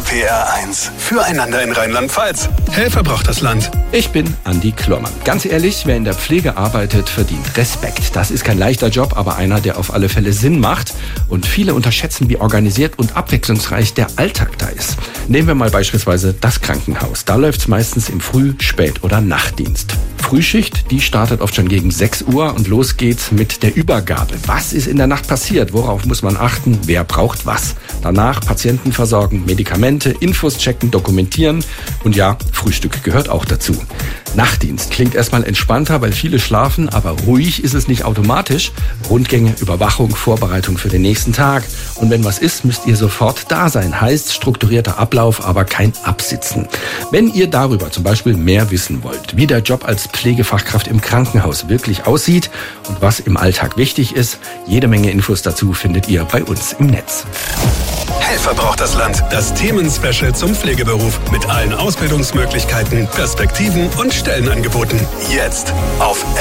RPR1. Füreinander in Rheinland-Pfalz. Helfer braucht das Land. Ich bin Andi Klormann. Ganz ehrlich, wer in der Pflege arbeitet, verdient Respekt. Das ist kein leichter Job, aber einer, der auf alle Fälle Sinn macht. Und viele unterschätzen, wie organisiert und abwechslungsreich der Alltag da ist. Nehmen wir mal beispielsweise das Krankenhaus. Da läuft es meistens im Früh-, Spät- oder Nachtdienst. Frühschicht, die startet oft schon gegen 6 Uhr und los geht's mit der Übergabe. Was ist in der Nacht passiert? Worauf muss man achten? Wer braucht was? Danach Patienten versorgen, Medikamente, Infos checken, dokumentieren und ja, Frühstück gehört auch dazu. Nachtdienst klingt erstmal entspannter, weil viele schlafen, aber ruhig ist es nicht automatisch. Rundgänge, Überwachung, Vorbereitung für den nächsten Tag. Und wenn was ist, müsst ihr sofort da sein. Heißt strukturierter Ablauf, aber kein Absitzen. Wenn ihr darüber zum Beispiel mehr wissen wollt, wie der Job als Pflegefachkraft im Krankenhaus wirklich aussieht und was im Alltag wichtig ist, jede Menge Infos dazu findet ihr bei uns im Netz. Helfer braucht das Land. Das Themenspecial zum Pflegeberuf mit allen Ausbildungsmöglichkeiten, Perspektiven und Stellenangeboten. Jetzt auf